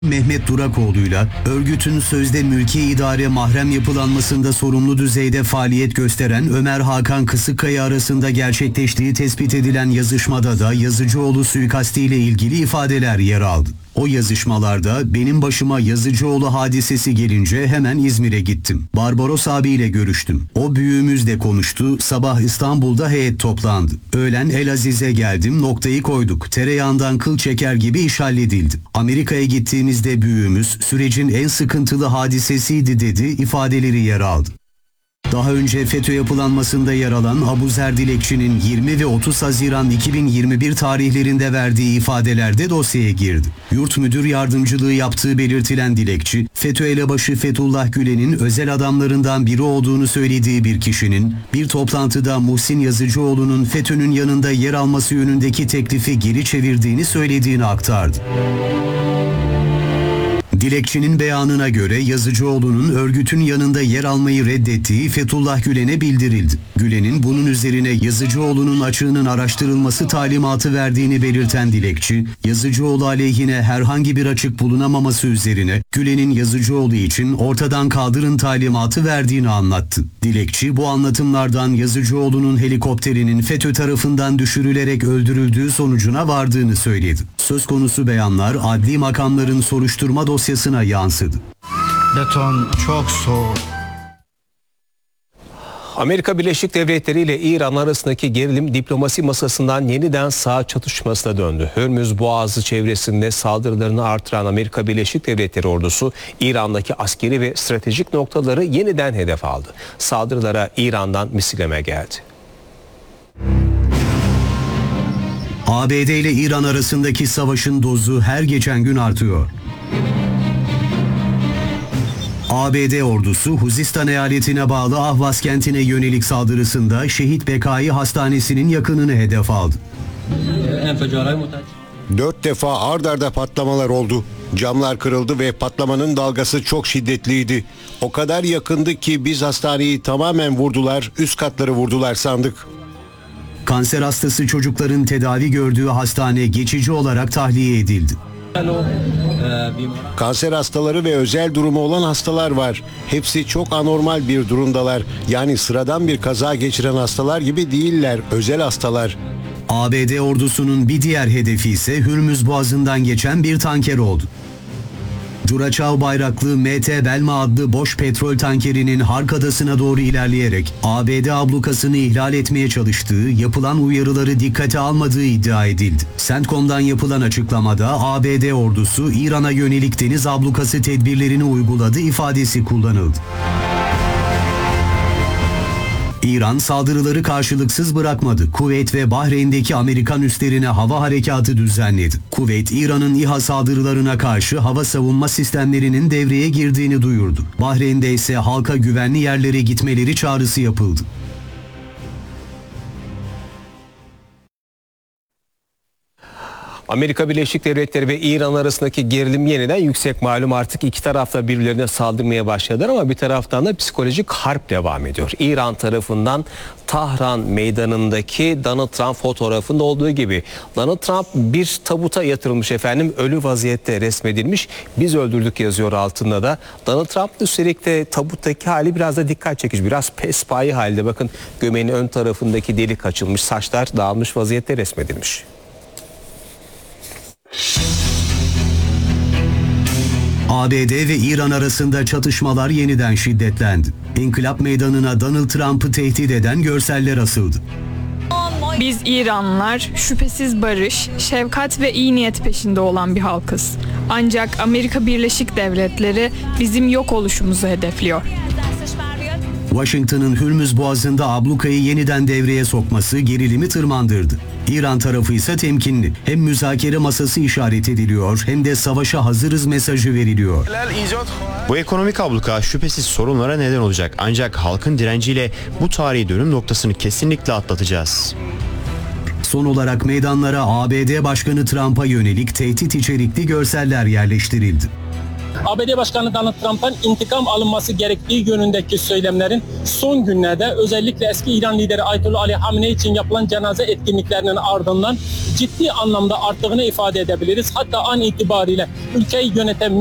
Mehmet Durakoğlu'yla örgütün sözde mülki idare mahrem yapılanmasında sorumlu düzeyde faaliyet gösteren Ömer Hakan Kısıkkaya arasında gerçekleştiği tespit edilen yazışmada da Yazıcıoğlu suikastiyle ilgili ifadeler yer aldı. O yazışmalarda benim başıma Yazıcıoğlu hadisesi gelince hemen İzmir'e gittim. Barbaros abiyle görüştüm. O büyüğümüzle konuştu. Sabah İstanbul'da heyet toplandı. Öğlen Elaziz'e geldim, noktayı koyduk. Tereyağından kıl çeker gibi iş halledildi. Amerika'ya gittiğimizde büyüğümüz sürecin en sıkıntılı hadisesiydi dedi, ifadeleri yer aldı. Daha önce FETÖ yapılanmasında yer alan Abuzer Dilekçi'nin 20 ve 30 Haziran 2021 tarihlerinde verdiği ifadelerde dosyaya girdi. Yurt müdür yardımcılığı yaptığı belirtilen Dilekçi, FETÖ elebaşı Fethullah Gülen'in özel adamlarından biri olduğunu söylediği bir kişinin, bir toplantıda Muhsin Yazıcıoğlu'nun FETÖ'nün yanında yer alması yönündeki teklifi geri çevirdiğini söylediğini aktardı. Dilekçinin beyanına göre Yazıcıoğlu'nun örgütün yanında yer almayı reddettiği Fethullah Gülen'e bildirildi. Gülen'in bunun üzerine Yazıcıoğlu'nun açığının araştırılması talimatı verdiğini belirten Dilekçi, Yazıcıoğlu aleyhine herhangi bir açık bulunamaması üzerine Gülen'in Yazıcıoğlu için ortadan kaldırın talimatı verdiğini anlattı. Dilekçi bu anlatımlardan Yazıcıoğlu'nun helikopterinin FETÖ tarafından düşürülerek öldürüldüğü sonucuna vardığını söyledi. Söz konusu beyanlar adli makamların soruşturma dosyasına yansıdı. Beton çok soğuk. Amerika Birleşik Devletleri ile İran arasındaki gerilim diplomasi masasından yeniden sağ çatışmasına döndü. Hürmüz Boğazı çevresinde saldırılarını artıran Amerika Birleşik Devletleri ordusu İran'daki askeri ve stratejik noktaları yeniden hedef aldı. Saldırılara İran'dan misilleme geldi. ABD ile İran arasındaki savaşın dozu her geçen gün artıyor. ABD ordusu Huzistan eyaletine bağlı Ahvaz kentine yönelik saldırısında Şehit Bekai Hastanesi'nin yakınını hedef aldı. 4 defa ard arda patlamalar oldu. Camlar kırıldı ve patlamanın dalgası çok şiddetliydi. O kadar yakındı ki biz hastaneyi tamamen vurdular, üst katları vurdular sandık. Kanser hastası çocukların tedavi gördüğü hastane geçici olarak tahliye edildi. Kanser hastaları ve özel durumu olan hastalar var. Hepsi çok anormal bir durumdalar. Yani sıradan bir kaza geçiren hastalar gibi değiller, özel hastalar. ABD ordusunun bir diğer hedefi ise Hürmüz Boğazı'ndan geçen bir tanker oldu. Curaçao bayraklı MT Belma adlı boş petrol tankerinin Hark Adası'na doğru ilerleyerek ABD ablukasını ihlal etmeye çalıştığı, yapılan uyarıları dikkate almadığı iddia edildi. CENTCOM'dan yapılan açıklamada ABD ordusu İran'a yönelik deniz ablukası tedbirlerini uyguladı ifadesi kullanıldı. İran saldırıları karşılıksız bırakmadı. Kuveyt ve Bahreyn'deki Amerikan üslerine hava harekatı düzenledi. Kuveyt, İran'ın İHA saldırılarına karşı hava savunma sistemlerinin devreye girdiğini duyurdu. Bahreyn'de ise halka güvenli yerlere gitmeleri çağrısı yapıldı. Amerika Birleşik Devletleri ve İran arasındaki gerilim yeniden yüksek, malum artık iki taraf da birbirlerine saldırmaya başladılar ama bir taraftan da psikolojik harp devam ediyor. İran tarafından Tahran meydanındaki Donald Trump fotoğrafında olduğu gibi Donald Trump bir tabuta yatırılmış efendim, ölü vaziyette resmedilmiş, biz öldürdük yazıyor altında da. Donald Trump üstelik de tabuttaki hali biraz da dikkat çekici, biraz pespayi halde, bakın gömeğinin ön tarafındaki delik açılmış, saçlar dağılmış vaziyette resmedilmiş. ABD ve İran arasında çatışmalar yeniden şiddetlendi. İnkılap Meydanı'na Donald Trump'ı tehdit eden görseller asıldı. Biz İranlılar şüphesiz barış, şefkat ve iyi niyet peşinde olan bir halkız. Ancak Amerika Birleşik Devletleri bizim yok oluşumuzu hedefliyor. Washington'ın Hürmüz Boğazı'nda ablukayı yeniden devreye sokması gerilimi tırmandırdı. İran tarafı ise temkinli. Hem müzakere masası işaret ediliyor hem de savaşa hazırız mesajı veriliyor. Bu ekonomik abluka şüphesiz sorunlara neden olacak. Ancak halkın direnciyle bu tarihi dönüm noktasını kesinlikle atlatacağız. Son olarak meydanlara ABD Başkanı Trump'a yönelik tehdit içerikli görseller yerleştirildi. ABD Başkanı Donald Trump'tan intikam alınması gerektiği yönündeki söylemlerin son günlerde özellikle eski İran lideri Ayetullah Ali Hamenei için yapılan cenaze etkinliklerinin ardından ciddi anlamda arttığını ifade edebiliriz. Hatta an itibariyle ülkeyi yöneten